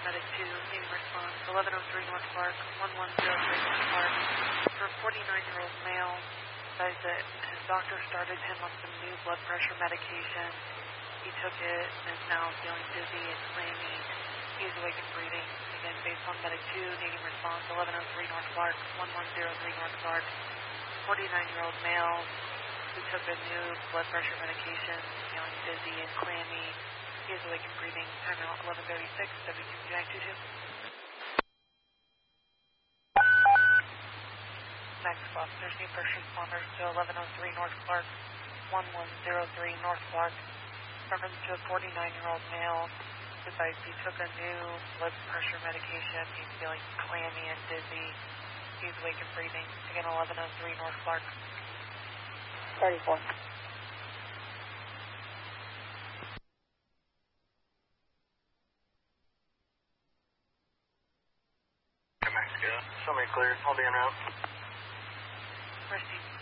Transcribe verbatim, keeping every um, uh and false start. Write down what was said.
Medic two, needing response, eleven oh three North Clark, one one zero three North Clark. For a forty-nine-year-old male, says that his doctor started him on some new blood pressure medication. He took it and is now feeling dizzy and clammy. He is awake and breathing. Again, based on Medic two, needing response, eleven oh three North Clark, one one zero three North Clark. forty-nine-year-old male who took a new blood pressure medication, feeling dizzy and clammy. He is awake and breathing. Time out eleven thirty-six, W two Jack two two. Next officers need first responders to eleven oh three North Clark, one one zero three North Clark. Reference to a forty-nine-year-old male who advised he took a new blood pressure medication. He's feeling clammy and dizzy. He's awake and breathing. Again, eleven oh three North Clark. thirty-four. Mexico. Somebody clear. I'll be en route. Received.